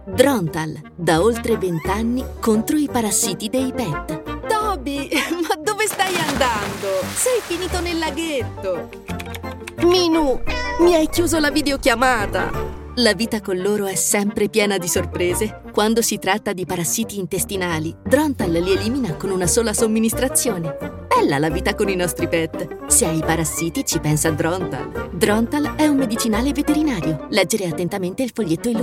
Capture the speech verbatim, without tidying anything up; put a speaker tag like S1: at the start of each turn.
S1: Drontal, da oltre vent'anni contro i parassiti dei pet.
S2: Toby, ma dove stai andando? Sei finito nel laghetto.
S1: Minù, mi hai chiuso la videochiamata. La vita con loro è sempre piena di sorprese. Quando si tratta di parassiti intestinali, Drontal li elimina con una sola somministrazione. Bella la vita con i nostri pet. Se hai parassiti ci pensa Drontal. Drontal è un medicinale veterinario. Leggere attentamente il foglietto illustrato.